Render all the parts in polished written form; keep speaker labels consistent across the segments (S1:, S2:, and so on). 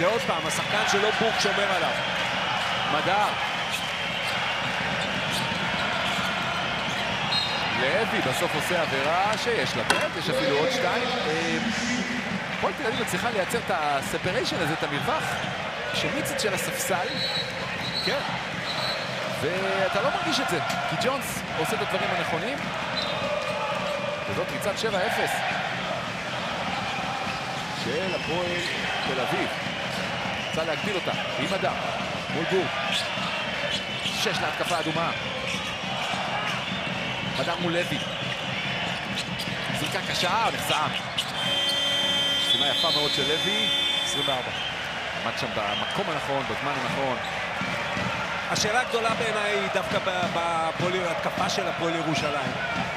S1: זה עוד פעם, השחקן שלא בוק שומר עליו.
S2: מדר. לוי בסוף עושה עבירה שיש לה בית, יש אפילו עוד שתיים. הפועל תל אביב מצליחה לייצר את הספריישן הזה, את המרווח, שמיציץ' של הספסל. כן. ואתה לא מרגיש את זה, כי ג'ונס עושה את הדברים הנכונים. וזאת ריצת 7-0 של הפועל תל אביב. רוצה להגדיל אותה, עם מדר, מול גור. 6 להתקפה אדומה. מדר מול לוי. זריקה קשה, נחסם. שימה יפה מאוד של לוי. 24. עמד שם במקום הנכון, בזמן הנכון.
S1: השאלה הגדולה בעיניי היא דווקא בהתקפה של הפועל ירושלים.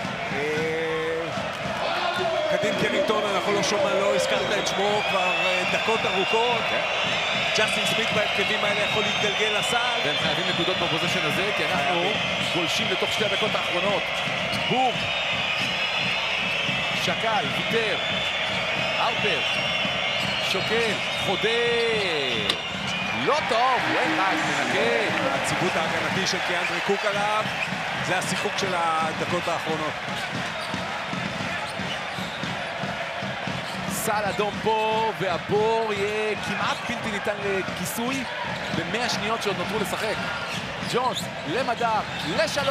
S1: קדין קרינגטון, אנחנו לא שומע, לא הזכרת את שמו כבר דקות ארוכות. ג'סטין סמית בהרכבים האלה יכול להתגלגל לסל.
S2: והם חייבים נקודות בפוזיישן הזה, כי אנחנו גולשים לתוך 2 הדקות האחרונות. בום! שקל, ויתר, ארפר, שוקל, חודר. לא טוב, וויינרייט מנקה.
S1: הציבות ההגנתי של קיאנדרי קוק עליו, זה השיחוק של הדקות האחרונות.
S2: סל אדום פה, והבור יהיה כמעט בלתי ניתן לכיסוי ב100 שניות שעוד נותרו לשחק. ג'ונס למדר, ל3,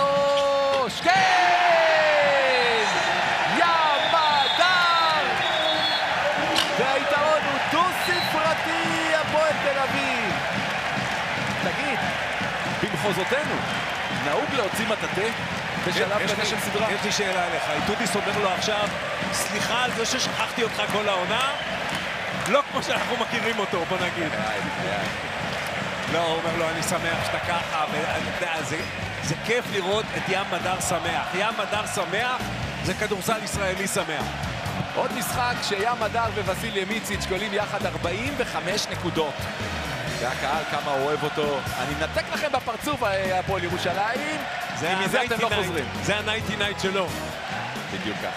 S2: כן! יא מדר! והיתרון הוא דו-ספרתי, הפועל תל אביב. תגיד, במחוזותינו נהוג להוציא מטאטא בשלב כזה של סדרה?
S1: יש לי שאלה אליך, איתודיס אומר לו עכשיו, סליחה על זה ששכחתי אותך כל העונה, לא כמו שאנחנו מכירים אותו, בוא נגיד. לא, הוא אומר לו, אני שמח שאתה ככה, זה כיף לראות את ים מדר שמח. ים מדר שמח זה כדורסל ישראלי שמח.
S2: עוד משחק שים מדר ווסיל מיציץ' קולים יחד 45 נקודות. והקהל כמה הוא אוהב אותו. אני מנתק לכם בפרצוף הפועל ירושלים, ומזה אתם לא חוזרים.
S1: זה ה-99 שלו.
S2: בדיוק כך.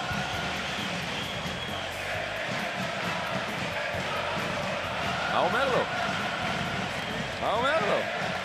S2: מה אומר לו? מה אומר לו?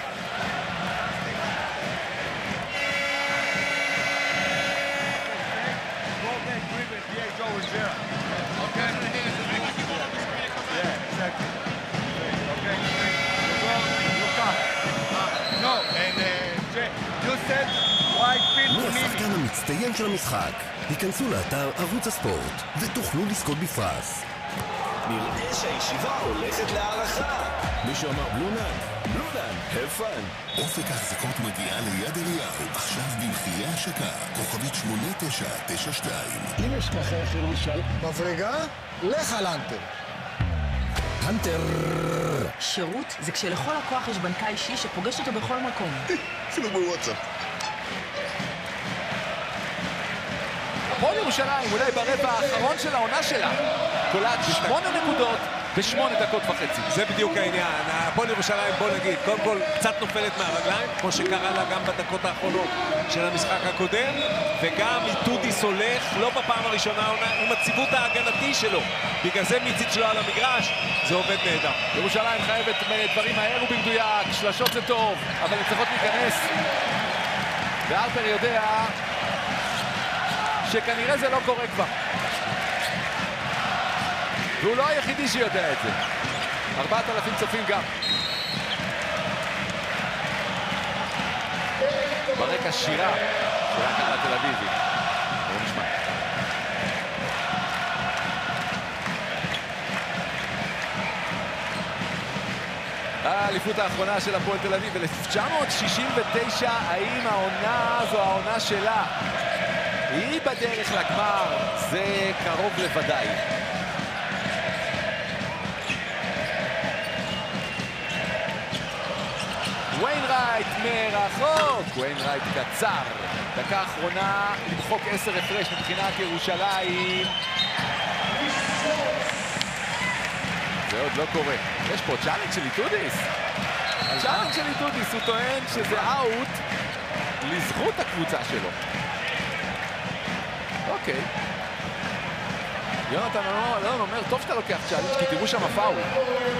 S3: מי השחקן המצטיין של המשחק? היכנסו לאתר ערוץ הספורט ותוכלו לזכות בפרס.
S4: נראה שהישיבה הולכת להערכה. מישהו אמר בלונן? בלונן, have fun.
S3: אופק ההחזקות מגיעה ליד אליהו, עכשיו במחירי השקה, כוכבית 8992.
S5: אם יש לך ירושלים מברגה, לך על אנטר.
S3: הנטר.
S6: שירות זה כשלכל לקוח יש בנקאי אישי שפוגש אותו בכל מקום.
S5: אפילו בוואטסאפ.
S2: הפועל ירושלים אולי ברבע האחרון של העונה שלה קולט 8 נקודות ב8 דקות וחצי.
S1: זה בדיוק העניין. הפועל ירושלים, בוא נגיד, קודם כל קצת נופלת מהרגליים, כמו שקרה לה גם בדקות האחרונות של המשחק הקודם, וגם איתודיס הולך, לא בפעם הראשונה העונה, עם הציבות ההגנתי שלו. בגלל זה מיציץ' לא על המגרש, זה עובד נהדר.
S2: ירושלים חייבת דברים מהר ובמדויק, שלשות זה טוב, אבל הן צריכות להיכנס. וארפר יודע שכנראה זה לא קורה כבר. והוא לא היחידי שיודע את זה. 4,000 צופים גם. ברקע שירה של הקהל התל אביבי. בואו נשמע. האליפות האחרונה של הפועל תל אביב ב-1969, האם העונה זו העונה שלה? היא בדרך לגמר, זה קרוב לוודאי. וויינרייט מרחוק, וויינרייט קצר. דקה אחרונה למחוק 10 הפרש מבחינת ירושלים. זה עוד לא קורה. יש פה צ'אלנג' של איתודיס. צ'אלנג' של איתודיס, הוא טוען שזה אאוט לזכות הקבוצה שלו. אוקיי. יונתן אלון אומר, טוב שאתה לוקח צ'אלנג' כי תראו שם הפאול.